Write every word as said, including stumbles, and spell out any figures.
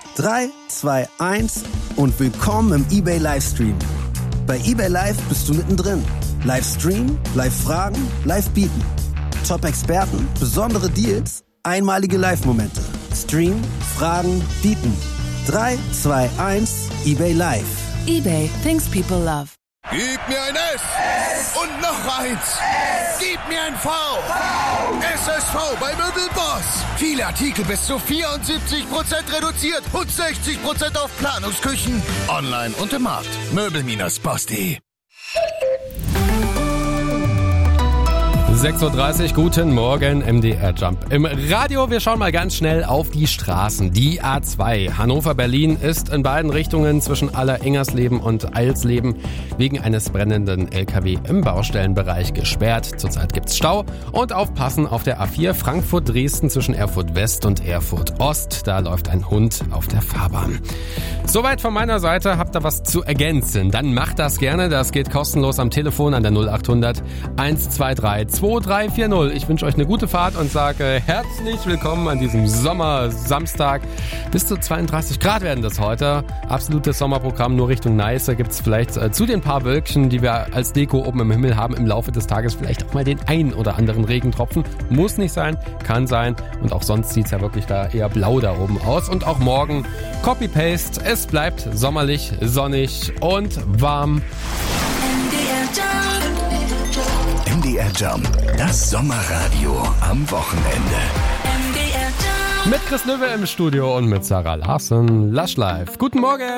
drei, zwei, eins und willkommen im eBay Livestream. Bei eBay Live bist du mittendrin. Live streamen, live fragen, live bieten. Top-Experten, besondere Deals, einmalige Live-Momente. Stream, fragen, bieten. drei, zwei, eins, eBay Live. eBay, things people love. Gib mir ein S und noch eins. Gib mir ein V. S S V bei Möbelboss. Viele Artikel bis zu vierundsiebzig Prozent reduziert und sechzig Prozent auf Planungsküchen. Online und im Markt. Möbel Boss punkt de. sechs Uhr dreißig, guten Morgen, M D R Jump. Im Radio, wir schauen mal ganz schnell auf die Straßen. Die A zwei Hannover-Berlin ist in beiden Richtungen zwischen Aller-Engersleben und Eilsleben wegen eines brennenden L K W im Baustellenbereich gesperrt. Zurzeit gibt's Stau und aufpassen auf der A vier Frankfurt-Dresden zwischen Erfurt West und Erfurt Ost. Da läuft ein Hund auf der Fahrbahn. Soweit von meiner Seite. Habt ihr was zu ergänzen? Dann macht das gerne. Das geht kostenlos am Telefon an der null acht hundert eins zwei drei zwei drei vier null. Ich wünsche euch eine gute Fahrt und sage herzlich willkommen an diesem Sommer-Samstag. Bis zu zweiunddreißig Grad werden das heute. Absolutes Sommerprogramm, nur Richtung Neiße gibt es vielleicht äh, zu den paar Wölkchen, die wir als Deko oben im Himmel haben, im Laufe des Tages vielleicht auch mal den ein oder anderen Regentropfen. Muss nicht sein, kann sein. Und auch sonst sieht es ja wirklich da eher blau da oben aus. Und auch morgen Copy-Paste. Es bleibt sommerlich, sonnig und warm. M D R Jump, das Sommerradio am Wochenende. Mit Chris Löwe im Studio und mit Sarah Larsen. Lush Life. Guten Morgen!